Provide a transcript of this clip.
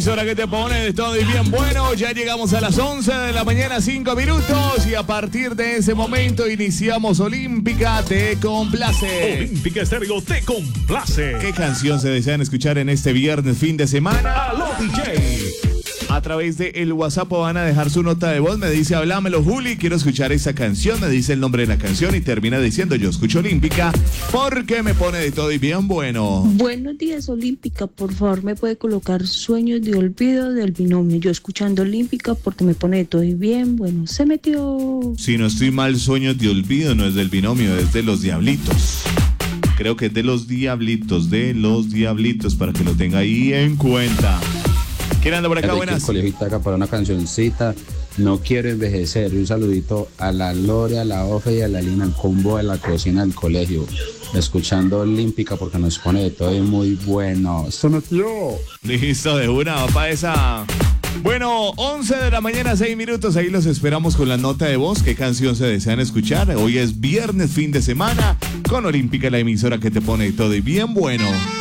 Hora que te pone de todo y bien bueno, ya llegamos a las 11 de la mañana, 5 minutos, y a partir de ese momento iniciamos Olímpica Te Complace. Olímpica Estéreo te complace. ¿Qué canción se desean escuchar en este viernes, fin de semana? ¡Aló, DJ! A través de el WhatsApp van a dejar su nota de voz, me dice, hablámelo Juli, quiero escuchar esa canción, me dice el nombre de la canción y termina diciendo, yo escucho Olímpica porque me pone de todo y bien bueno. Buenos días, Olímpica, por favor me puede colocar Sueños de Olvido del Binomio, yo escuchando Olímpica porque me pone de todo y bien bueno, se metió. Si no estoy mal, Sueños de Olvido no es del Binomio, es de Los Diablitos. Creo que es de Los Diablitos, para que lo tenga ahí en cuenta. ¿Quién anda por acá? Buenas. Colegio Itaca para una cancioncita, No Quiero Envejecer. Un saludito a la Lore, a la Ofe y a la Lina, el combo de la cocina del colegio. Escuchando Olímpica porque nos pone de todo y muy bueno. ¡Se metió! Listo, de una, va para esa. Bueno, 11 de la mañana, 6 minutos. Ahí los esperamos con la nota de voz. ¿Qué canción se desean escuchar? Hoy es viernes, fin de semana, con Olímpica, la emisora que te pone de todo y bien bueno.